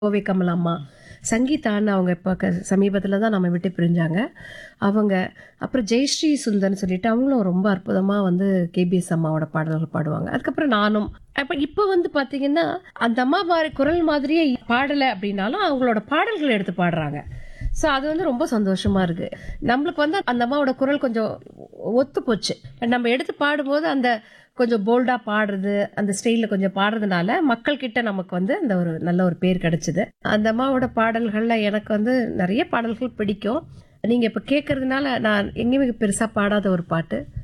கோவை கமல் அம்மா, சங்கீதான்னு அவங்க இப்போ சமீபத்தில் தான் நம்ம விட்டு பிரிஞ்சாங்க. அவங்க அப்புறம் ஜெயஸ்ரீ சுந்தர்னு சொல்லிட்டு அவங்களும் ரொம்ப அற்புதமாக வந்து கேபிஎஸ் அம்மாவோட பாடல்கள் பாடுவாங்க. அதுக்கப்புறம் நானும் அப்போ இப்போ வந்து பார்த்தீங்கன்னா அந்த அம்மா மாதிரி குரல் மாதிரியே பாடலை அப்படின்னாலும் அவங்களோட பாடல்கள் எடுத்து பாடுறாங்க. ஸோ அது வந்து ரொம்ப சந்தோஷமா இருக்கு. நம்மளுக்கு வந்து அந்த அம்மாவோட குரல் கொஞ்சம் ஒத்து போச்சு. நம்ம எடுத்து பாடும்போது அந்த கொஞ்சம் போல்டா பாடுறது, அந்த ஸ்டைல்ல கொஞ்சம் பாடுறதுனால மக்கள் கிட்ட நமக்கு வந்து அந்த ஒரு நல்ல ஒரு பேர் கிடைச்சது. அந்த அம்மாவோட பாடல்கள்ல எனக்கு வந்து நிறைய பாடல்கள் பிடிக்கும். நீங்க இப்ப கேட்கறதுனால நான் எங்கேயுமே பெருசா பாடாத ஒரு பாட்டு